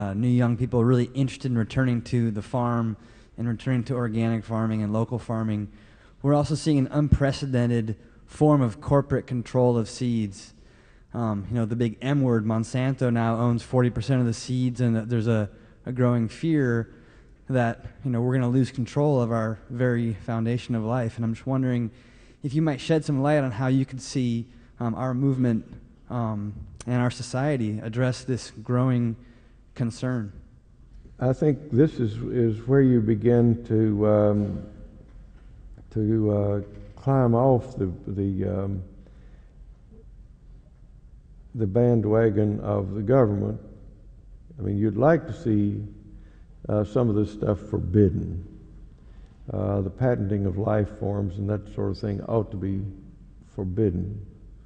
new young people really interested in returning to the farm and returning to organic farming and local farming. We're also seeing an unprecedented form of corporate control of seeds. The big M word, Monsanto now owns 40% of the seeds, and there's a growing fear that we're going to lose control of our very foundation of life. And I'm just wondering if you might shed some light on how you could see our movement and our society address this growing concern. I think this is where you begin to climb off the bandwagon of the government. I mean, you'd like to see some of this stuff forbidden. The patenting of life forms and that sort of thing ought to be forbidden.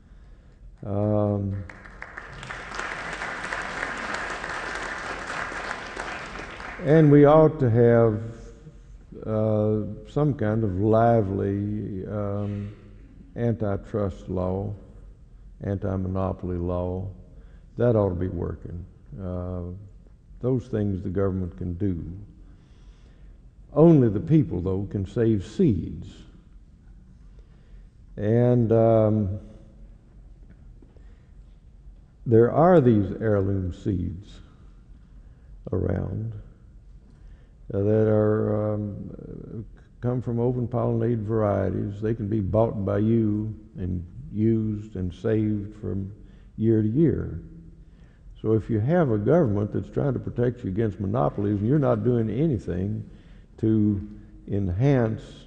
And we ought to have some kind of lively antitrust law, anti-monopoly law. That ought to be working. Those things the government can do. Only the people, though, can save seeds. And there are these heirloom seeds around that are come from open pollinated varieties. They can be bought by you and used and saved from year to year. So if you have a government that's trying to protect you against monopolies and you're not doing anything to enhance